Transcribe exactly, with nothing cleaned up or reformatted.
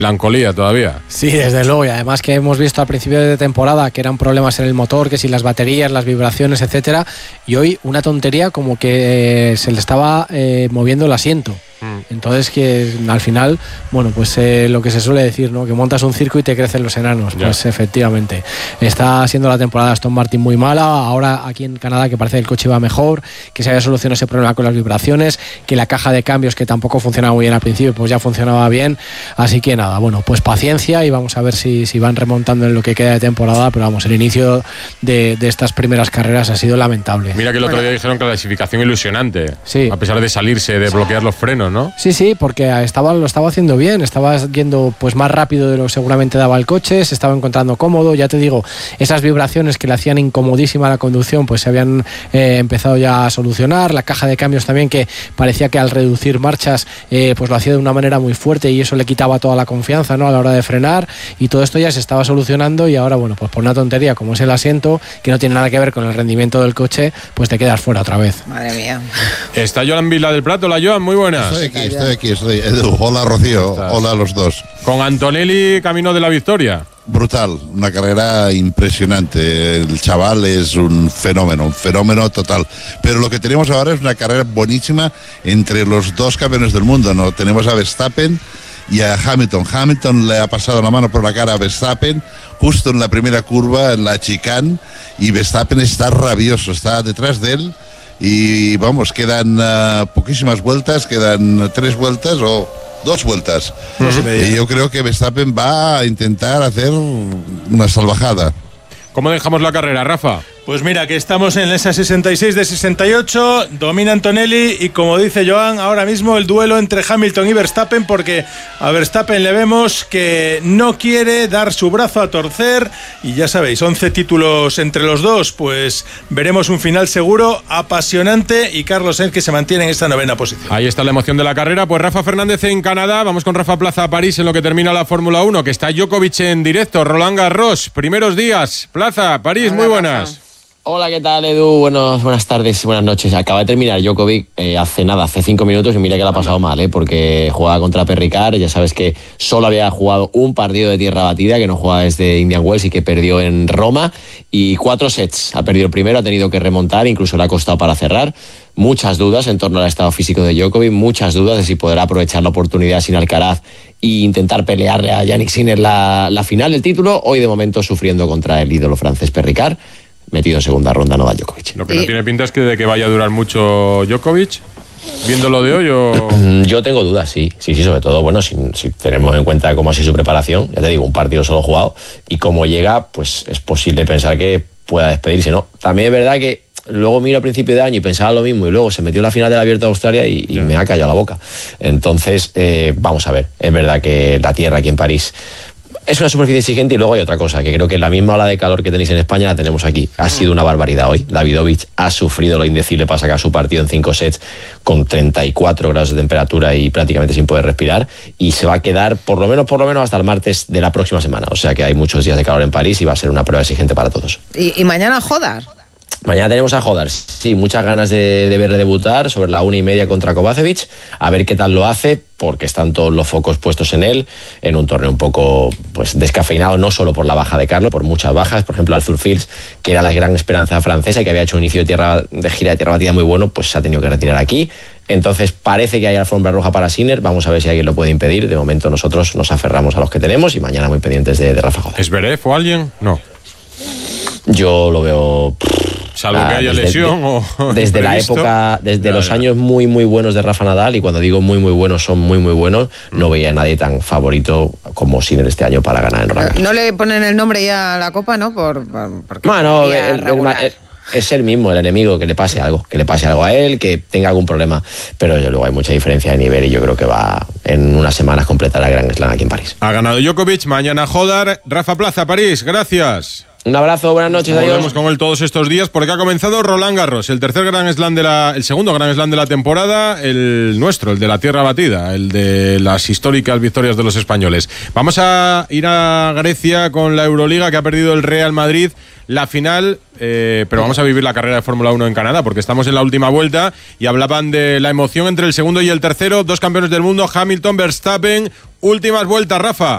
Melancolía todavía. Sí, desde luego, y además que hemos visto al principio de temporada que eran problemas en el motor, que si las baterías, las vibraciones, etcétera, y hoy una tontería como que eh, se le estaba eh, moviendo el asiento. Entonces que al final, bueno, pues eh, lo que se suele decir, ¿no? Que montas un circo y te crecen los enanos. Ya. Pues efectivamente, está siendo la temporada de Aston Martin muy mala. Ahora aquí en Canadá que parece que el coche va mejor, que se había solucionado ese problema con las vibraciones, que la caja de cambios que tampoco funcionaba muy bien al principio, pues ya funcionaba bien. Así que nada, bueno, pues paciencia y vamos a ver si, si van remontando en lo que queda de temporada, pero vamos, el inicio de, de estas primeras carreras ha sido lamentable. Mira que el otro bueno. día dijeron que la clasificación ilusionante, sí. a pesar de salirse, de bloquear los frenos, ¿no? Sí, sí, porque estaba, lo estaba haciendo bien, estaba yendo pues más rápido de lo que seguramente daba el coche, se estaba encontrando cómodo, ya te digo, esas vibraciones que le hacían incomodísima la conducción pues se habían eh, empezado ya a solucionar, la caja de cambios también que parecía que al reducir marchas eh, pues lo hacía de una manera muy fuerte y eso le quitaba toda la confianza, ¿no? A la hora de frenar, y todo esto ya se estaba solucionando y ahora bueno, pues por una tontería como es el asiento, que no tiene nada que ver con el rendimiento del coche, pues te quedas fuera otra vez. Madre mía. Está Joan Vila del Prato. Hola Joan, muy buenas. Estoy aquí, estoy aquí, estoy. Edu, hola Rocío, hola a los dos. Con Antonelli camino de la victoria. Brutal, una carrera impresionante. El chaval es un fenómeno, un fenómeno total. Pero lo que tenemos ahora es una carrera buenísima entre los dos campeones del mundo, ¿no? Tenemos a Verstappen y a Hamilton. Hamilton le ha pasado la mano por la cara a Verstappen justo en la primera curva, en la chicane, y Verstappen está rabioso, está detrás de él. Y vamos, quedan uh, poquísimas vueltas, quedan tres vueltas o dos vueltas. Uh-huh. Y yo creo que Verstappen va a intentar hacer una salvajada. ¿Cómo dejamos la carrera, Rafa? Pues mira, que estamos en esa sesenta y seis de sesenta y ocho, domina Antonelli y como dice Joan, ahora mismo el duelo entre Hamilton y Verstappen, porque a Verstappen le vemos que no quiere dar su brazo a torcer y ya sabéis, once títulos entre los dos, pues veremos un final seguro, apasionante, y Carlos Sainz que se mantiene en esta novena posición. Ahí está la emoción de la carrera. Pues Rafa Fernández en Canadá, vamos con Rafa Plaza a París en lo que termina la Fórmula uno, que está Djokovic en directo, Roland Garros, primeros días, Plaza, París, muy buenas. Hola, ¿qué tal, Edu? Buenos, buenas tardes, buenas noches. Acaba de terminar Djokovic eh, hace nada, hace cinco minutos, y mira que la ha pasado mal, ¿eh? Porque jugaba contra Perricard, ya sabes que solo había jugado un partido de tierra batida, que no jugaba desde Indian Wells y que perdió en Roma, y cuatro sets. Ha perdido el primero, ha tenido que remontar, incluso le ha costado para cerrar. Muchas dudas en torno al estado físico de Djokovic, muchas dudas de si podrá aprovechar la oportunidad sin Alcaraz e intentar pelearle a Jannik Sinner la, la final del título. Hoy de momento sufriendo contra el ídolo francés Perricard, metido en segunda ronda Novak Djokovic. Lo que no tiene pinta es que de que vaya a durar mucho Djokovic, viendo lo de hoy, o... Yo tengo dudas, sí, sí, sí, sobre todo, bueno, si, si tenemos en cuenta cómo ha sido su preparación, ya te digo, un partido solo jugado, y cómo llega, pues es posible pensar que pueda despedirse, ¿no? También es verdad que luego miro a principio de año y pensaba lo mismo, y luego se metió en la final del Abierto de Australia y, y me ha callado la boca. Entonces, eh, vamos a ver, es verdad que la tierra aquí en París es una superficie exigente, y luego hay otra cosa, que creo que la misma ola de calor que tenéis en España la tenemos aquí. Ha sido una barbaridad hoy. Davidovich ha sufrido lo indecible para sacar su partido en cinco sets con treinta y cuatro grados de temperatura y prácticamente sin poder respirar, y se va a quedar por lo menos por lo menos hasta el martes de la próxima semana. O sea que hay muchos días de calor en París y va a ser una prueba exigente para todos. ¿Y, y mañana Jodar? Mañana tenemos a Jodar, sí, muchas ganas de, de verle debutar sobre la una y media contra Kovacevic, a ver qué tal lo hace, porque están todos los focos puestos en él, en un torneo un poco pues descafeinado, no solo por la baja de Carlos, por muchas bajas. Por ejemplo, Arthur Fils, que era la gran esperanza francesa y que había hecho un inicio de, tierra, de gira de tierra batida muy bueno, pues se ha tenido que retirar aquí. Entonces parece que hay alfombra roja para Sinner, vamos a ver si alguien lo puede impedir. De momento nosotros nos aferramos a los que tenemos y mañana muy pendientes de, de Rafa Jodar. ¿Es Zverev o alguien? No. Yo lo veo... Salvo ah, que haya desde, lesión o desde la época, desde ya, los ya. años muy muy buenos de Rafa Nadal, y cuando digo muy muy buenos son muy muy buenos, mm. no veía a nadie tan favorito como Sinner este año para ganar en Roland Garros. No le ponen el nombre ya a la copa, ¿no? Por, por bueno, el, el, el, es el mismo, el enemigo, que le pase algo, que le pase algo a él, que tenga algún problema, pero desde luego hay mucha diferencia de nivel y yo creo que va en unas semanas completar la Grand Slam aquí en París. Ha ganado Djokovic, mañana Jodar. Rafa Plaza, París, gracias. Un abrazo, buenas noches, adiós. Volvemos con él todos estos días porque ha comenzado Roland Garros, el tercer Grand Slam de la, el segundo Grand Slam de la temporada, el nuestro, el de la tierra batida, el de las históricas victorias de los españoles. Vamos a ir a Grecia con la Euroliga, que ha perdido el Real Madrid la final, eh, pero vamos a vivir la carrera de Fórmula uno en Canadá porque estamos en la última vuelta y hablaban de la emoción entre el segundo y el tercero, dos campeones del mundo, Hamilton, Verstappen. Últimas vueltas, Rafa.